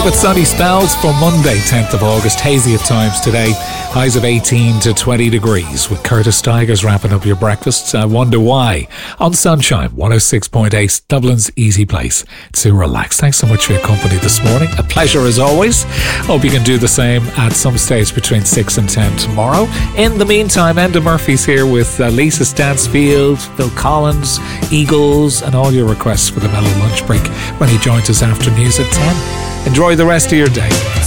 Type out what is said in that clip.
with sunny spells for Monday, 10th of August. Hazy at times today. Highs of 18 to 20 degrees. With Curtis Tigers wrapping up your breakfasts. I wonder why. On Sunshine 106.8, Dublin's easy place to relax. Thanks so much for your company this morning. A pleasure as always. Hope you can do the same at some stage between 6 and 10 tomorrow. In the meantime, Enda Murphy's here with Lisa Stansfield, Phil Collins, Eagles, and all your requests for the Mellow Lunch Break when he joins us after news at 10. Enjoy the rest of your day.